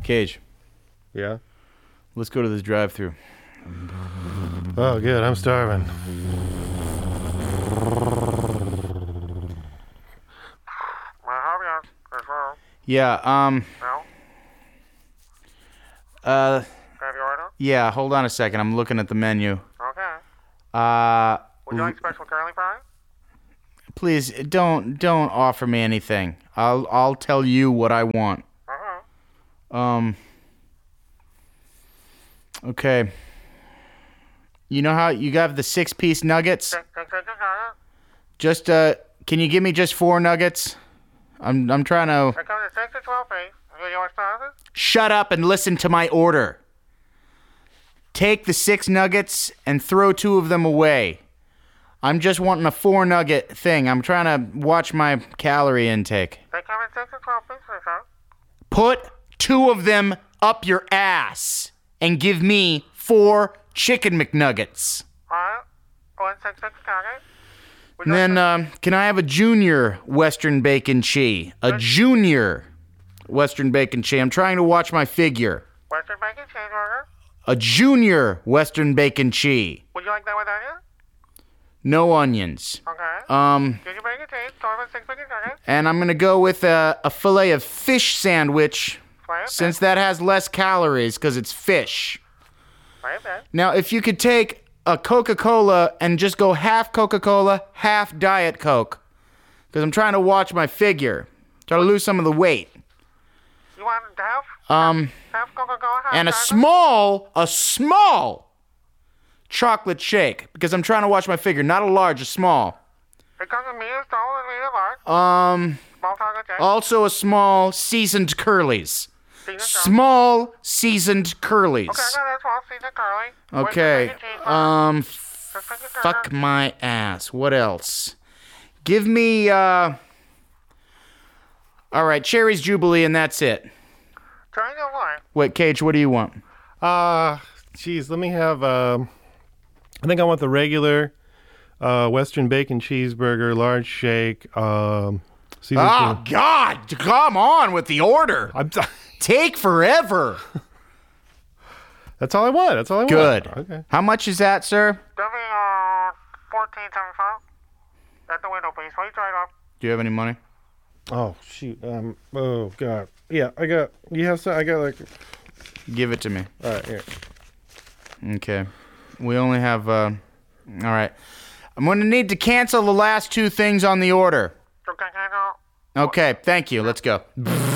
Cage, Yeah? let's go to this drive-thru. Oh, good. I'm starving. Yeah, yeah, hold on a second. I'm looking at the menu. Okay. Would you like special curly fries? Please don't offer me anything. I'll tell you what I want. Okay. You know how you got the 6-piece nuggets? Just can you give me just 4 nuggets? I'm trying to. It comes in 6 to 12 piece. You want sauces? Shut up and listen to my order. Take the 6 nuggets and throw 2 of them away. I'm just wanting a 4 nugget thing. I'm trying to watch my calorie intake. They come in 6 to 12 pieces, sir. Put 2 of them up your ass and give me 4 chicken McNuggets. Alright. 166 nuggets. And then, can I have a junior Western Bacon Cheese? A junior Western Bacon Cheese. I'm trying to watch my figure. Western bacon cheeseburger. A junior Western Bacon Cheese. Would you like that with onions? No onions. Okay. Um, Junior bacon cheese, 6 bacon nuggets. and I'm gonna go with a filet of fish sandwich, since that has less calories because it's fish. Now, if you could take a Coca-Cola and just go half Coca-Cola, half Diet Coke, because I'm trying to watch my figure, try to lose some of the weight. You want half? Half Coca-Cola, half And a Diet small chocolate shake, because I'm trying to watch my figure. Not a large, a small. It comes in medium, small, and medium large. Small chocolate shake. Also a small seasoned Curly's. Small seasoned Curly's. Okay, I got that small seasoned curly. Okay. Western bacon cheese, Fuck my ass. What else? Give me, all right, Cherry's Jubilee, and that's it. Trying to lie. Wait, Cage, what do you want? Geez, let me have, I think I want the regular Western bacon cheeseburger, large shake, seasoned God, come on with the order. Take forever. That's all I want. That's all I want. Good. Okay. How much is that, sir? Give me, $14.75. At the window, please. Please drive up. Do you have any money? Oh, shoot. Oh, God. Yeah, I got, you have some, I got like, Give it to me. all right, here. Okay. We only have, all right. I'm going to need to cancel the last 2 things on the order. Okay, Okay, thank you. Let's go.